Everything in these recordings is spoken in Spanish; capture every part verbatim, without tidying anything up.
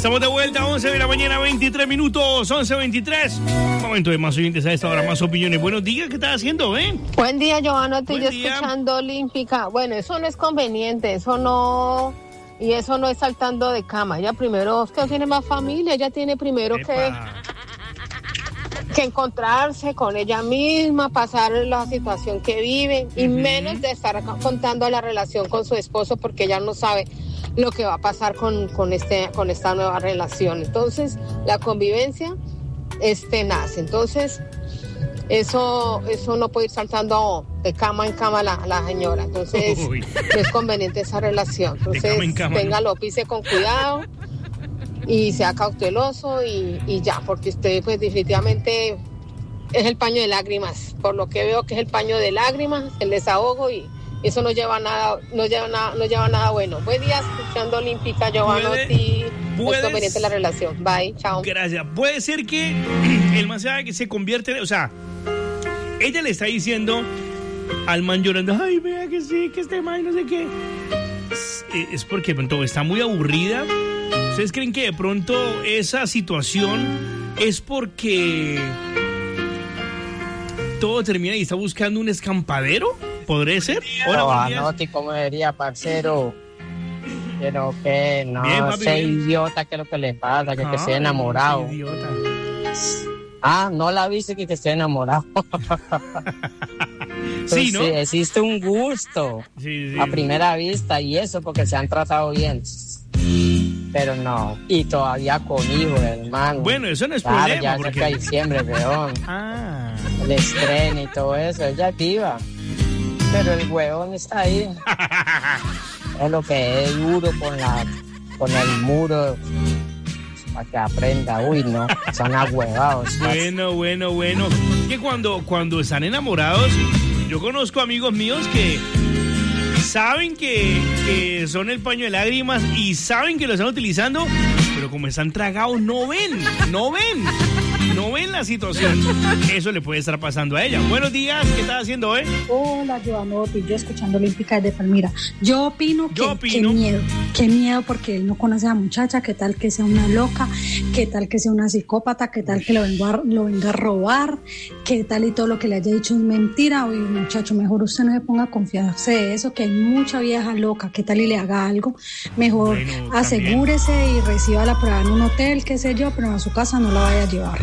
Estamos de vuelta, once de la mañana, veintitrés minutos, once veintitrés. Momento de más oyentes a esta hora, más opiniones. Buenos días, ¿qué estás haciendo, eh? Buen día, Giovanna, estoy Buen yo día. escuchando Olímpica. Bueno, eso no es conveniente, eso no... Y eso no es saltando de cama. Ella primero, usted tiene más familia, ella tiene primero que, Epa. que encontrarse con ella misma, pasar la situación que vive, y Ujú. menos de estar acá contando la relación con su esposo, porque ella no sabe lo que va a pasar con, con, este, con esta nueva relación. Entonces, la convivencia es tenaz. Entonces, eso, eso no puede ir saltando de cama en cama la, la señora. Entonces, Uy. no es conveniente esa relación. Entonces, cama en cama, téngalo, pise con cuidado y sea cauteloso y, y ya, porque usted, pues, definitivamente es el paño de lágrimas. Por lo que veo que es el paño de lágrimas, el desahogo, y eso no lleva nada, no lleva nada, no lleva nada bueno. Buen día, escuchando Olímpica, Giovanna, Puede- y no puedes- es conveniente la relación. Bye, chao. Gracias. Puede ser que el man sabe que se convierte, o sea, ella le está diciendo al man llorando, ay, vea que sí, que este man no sé qué. Es, es porque de pronto está muy aburrida. ¿Ustedes creen que de pronto esa situación es porque todo termina y está buscando un escampadero? ¿Podría ser? Hola, buenos días. Giovanotti, ¿cómo sería, parcero? Pero que no Bien, papi, sea bien. idiota, que es lo que le pasa, que, que Ay, esté enamorado. qué idiota. Ah, no la viste que, que esté enamorado. Sí, ¿no? Sí, existe un gusto Sí, sí. a primera vista y eso porque se han tratado bien. Pero no, y todavía con hijos, hermano. Bueno, eso no es Claro, problema, ya porque- cerca de diciembre, weón. Ah. El estreno y todo eso, ella es viva. Pero el huevón está ahí. Es lo que es duro con la con el muro para que aprenda. Uy, no, son ahuevados. Bueno, bueno, bueno. Es que cuando, cuando están enamorados, yo conozco amigos míos que saben que, que son el paño de lágrimas y saben que lo están utilizando, pero como están tragados, no ven, no ven, no ven la situación. Eso le puede estar pasando a ella. Buenos días, ¿qué estás haciendo hoy? Hola, Giovanotti, yo escuchando Olímpica desde Palmira. Yo opino que Yo opino. qué miedo, qué miedo porque él no conoce a la muchacha, qué tal que sea una loca, qué tal que sea una psicópata, qué tal que lo venga, a- lo venga a robar, qué tal y todo lo que le haya dicho es mentira. Oye, muchacho, mejor usted no se ponga a confiarse de eso, que hay mucha vieja loca, qué tal y le haga algo. Mejor Bueno, también. asegúrese y reciba la prueba en un hotel, qué sé yo, pero a su casa no la vaya a llevar.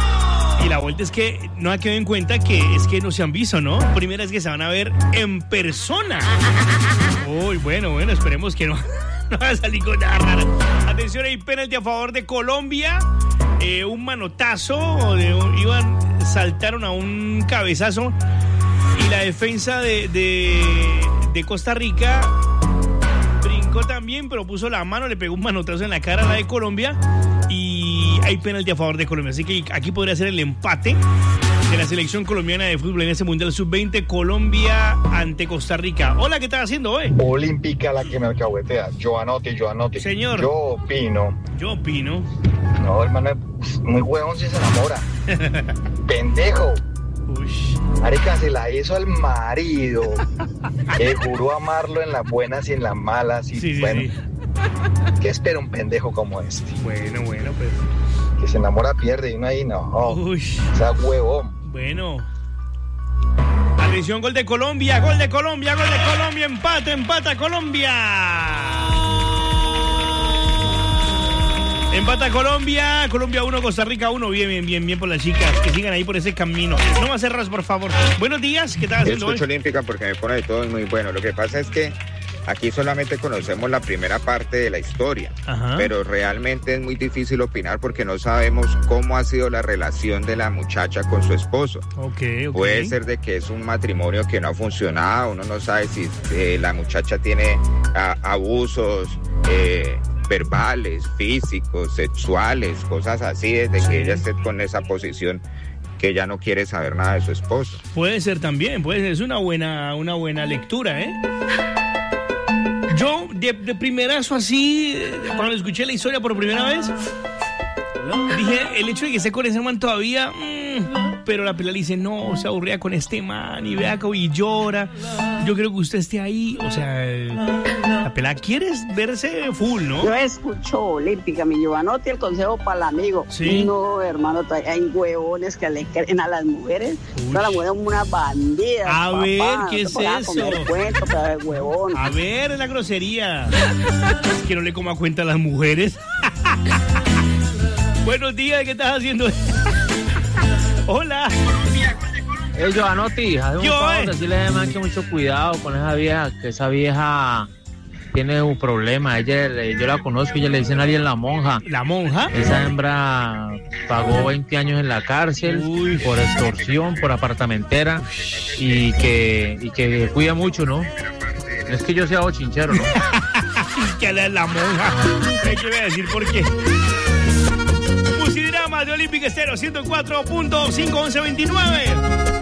Y la vuelta es que no hay que tener en cuenta que es que no se han visto, ¿no? Primera vez que se van a ver en persona. Uy, bueno, bueno, esperemos que no, no vaya a salir con nada raro. Atención, hay penalti a favor de Colombia. Eh, un manotazo, de un- iban, saltaron a un cabezazo y la defensa de, de, de Costa Rica brincó también, pero puso la mano, le pegó un manotazo en la cara a la de Colombia y hay penalti a favor de Colombia. Así que aquí podría ser el empate de la selección colombiana de fútbol en este Mundial sub veinte, Colombia ante Costa Rica. Hola, ¿qué estás haciendo hoy? Olímpica la que me alcahuetea. Giovanotti, Giovanotti. Señor. Yo opino. Yo opino. No, hermano, es muy huevón si se enamora. Pendejo. Uy. Marica, se la hizo al marido. Que juró amarlo en las buenas y en las malas. Y Sí, sí, bueno, sí. ¿qué espera un pendejo como este? Bueno, bueno, pues. Que se enamora, pierde y uno ahí no. Uy. O sea, huevón. Bueno. Atención, gol de Colombia, gol de Colombia, gol de Colombia, empate, empata Colombia. Empata Colombia, Colombia uno, Costa Rica uno. Bien, bien, bien, bien por las chicas. Que sigan ahí por ese camino. No más cerras, por favor. Buenos días, ¿qué estás Yo haciendo escucho hoy? Olímpica porque me pone de todo y muy bueno. Lo que pasa es que aquí solamente conocemos la primera parte de la historia, Ajá. pero realmente es muy difícil opinar porque no sabemos cómo ha sido la relación de la muchacha con su esposo. Ok, ok. Puede ser de que es un matrimonio que no ha funcionado, uno no sabe si eh, la muchacha tiene a, abusos eh, verbales, físicos, sexuales, cosas así, desde Sí. que ella esté con esa posición que ella no quiere saber nada de su esposo. Puede ser también, puede ser. Es una buena, una buena lectura, ¿eh? Yo, de, de primerazo así, eh, cuando escuché la historia por primera vez, dije, el hecho de que esté con ese man todavía, mmm, pero la pelada le dice, no, se aburría con este man, y vea cómo y llora, yo creo que usted esté ahí, o sea, la pelada quiere verse full, ¿no? Yo escucho Olímpica, mi Giovanotti, el consejo para el amigo. Sí. No, hermano, todavía hay huevones que le creen a las mujeres. Todas las mujeres son unas bandidas. A papá. ver, ¿qué No es te pongas a eso? comer cuento, pero de huevón. A ver, es la grosería. Es que no le coma cuenta a las mujeres. Buenos días, ¿qué estás haciendo? Hola. Eh, Giovanotti, haz un Yo, favor, eh. decirle a ese man que mucho cuidado con esa vieja, que esa vieja tiene un problema. Ella, eh, yo la conozco, ella le dicen a alguien la monja. ¿La monja? Esa hembra pagó veinte años en la cárcel Uy. por extorsión, por apartamentera y que, y que cuida mucho, ¿no? No es que yo sea bochinchero, ¿no? Que la, la monja. ¿Qué voy a decir por qué? Musidrama de Olímpica Estéreo ciento cuatro punto cinco once veintinueve.